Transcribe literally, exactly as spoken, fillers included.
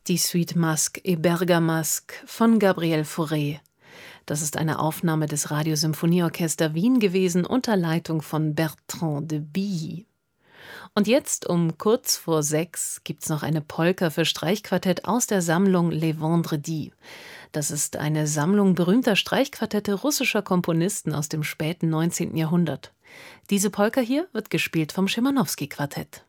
die Suite Masque et Bergamasque von Gabriel Fauré. Das ist eine Aufnahme des Radiosymphonieorchester Wien gewesen unter Leitung von Bertrand de Billy. Und jetzt um kurz vor sechs gibt's noch eine Polka für Streichquartett aus der Sammlung Les Vendredis. Das ist eine Sammlung berühmter Streichquartette russischer Komponisten aus dem späten neunzehnten Jahrhundert. Diese Polka hier wird gespielt vom Schimanowski-Quartett.